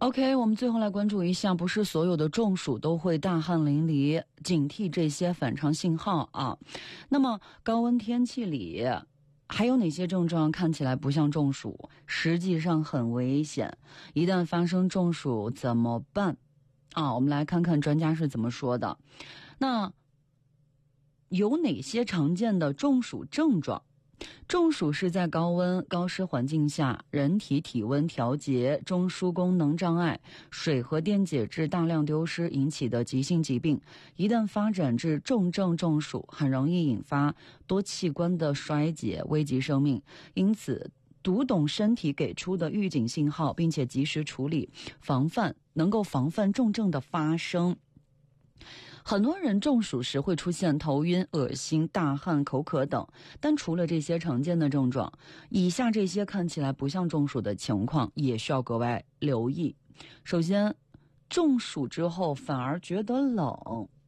OK， 我们最后来关注一下，不是所有的中暑都会大汗淋漓，警惕这些反常信号啊。那么高温天气里还有哪些症状看起来不像中暑，实际上很危险？一旦发生中暑怎么办啊？我们来看看专家是怎么说的。那有哪些常见的中暑症状？中暑是在高温高湿环境下，人体体温调节中枢功能障碍、水和电解质大量丢失引起的急性疾病。一旦发展至重症中暑，很容易引发多器官的衰竭，危及生命。因此读懂身体给出的预警信号，并且及时处理能够防范重症的发生。很多人中暑时会出现头晕、恶心、大汗、口渴等，但除了这些常见的症状，以下这些看起来不像中暑的情况也需要格外留意。首先，中暑之后反而觉得冷，